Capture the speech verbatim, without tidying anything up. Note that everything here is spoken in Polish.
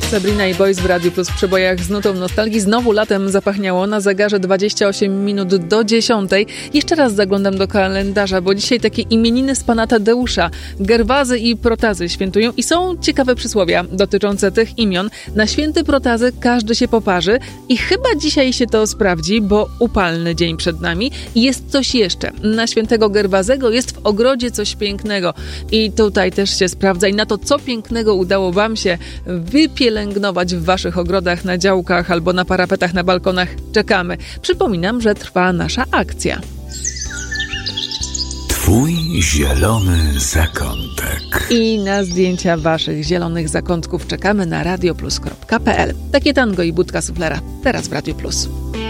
Sabrina i Boys w Radiu Plus w przebojach z nutą nostalgii. Znowu latem zapachniało, na zegarze dwadzieścia osiem minut do dziesiątej. Jeszcze raz zaglądam do kalendarza, bo dzisiaj takie imieniny z pana Tadeusza. Gerwazy i Protazy świętują i są ciekawe przysłowia dotyczące tych imion. Na święty Protazy każdy się poparzy i chyba dzisiaj się to sprawdzi, bo upalny dzień przed nami. I jest coś jeszcze. Na świętego Gerwazego jest w ogrodzie coś pięknego i tutaj też się sprawdza i na to, co pięknego udało wam się wypielęgnować w waszych ogrodach, na działkach albo na parapetach, na balkonach, czekamy. Przypominam, że trwa nasza akcja. Twój zielony zakątek. I na zdjęcia waszych zielonych zakątków czekamy na radioplus kropka pe el. Takie tango i budka suflera teraz w Radiu Plus.